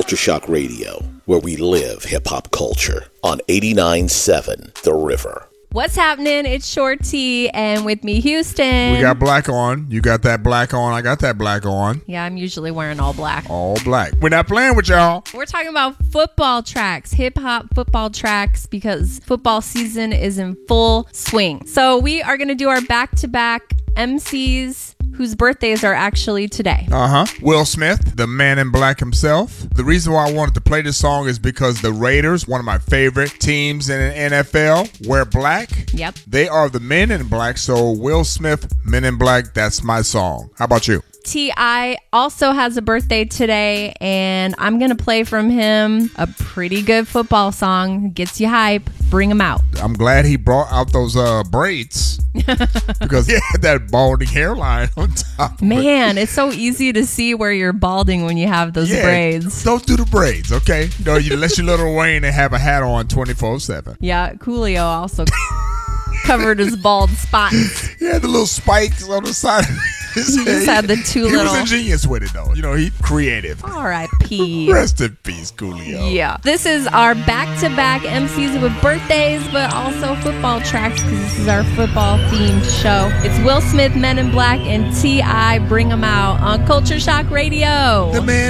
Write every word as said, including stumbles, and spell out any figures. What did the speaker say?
Culture Shock Radio, where we live hip-hop culture on eighty-nine point seven The River. What's happening? It's Short T, and with me, Houston. We got black on. You got that black on. I got that black on. Yeah, I'm usually wearing all black. All black. We're not playing with y'all. We're talking about football tracks, hip-hop football tracks, because football season is in full swing. So we are going to do our back-to-back M Cs whose birthdays are actually today. Uh-huh. Will Smith, the man in black himself. The reason why I wanted to play this song is because the Raiders, one of my favorite teams in the N F L, wear black. Yep. They are the men in black, so Will Smith, Men in Black, that's my song. How about you? T I also has a birthday today, and I'm going to play from him a pretty good football song. Gets you hype. Bring him out. I'm glad he brought out those uh, braids because he had that balding hairline on top. Man, it's so easy to see where you're balding when you have those yeah, braids. Don't do the braids, okay? No, you let your little Wayne and have a hat on twenty-four seven. Yeah, Coolio also covered his bald spots. He had the little spikes on the side of his He head. just had the two he little... He was a genius with it, though. You know, he creative. R I P Rest in peace, Coolio. Yeah. This is our back-to-back M Cs with birthdays, but also football tracks, because this is our football-themed show. It's Will Smith, Men in Black, and T I Bring 'Em Out on Culture Shock Radio. The man